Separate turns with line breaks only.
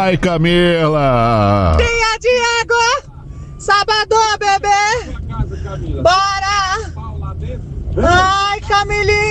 Vai, Camila!
Dia, Diego! Sábado, bebê! Bora! Ai, Camilinha!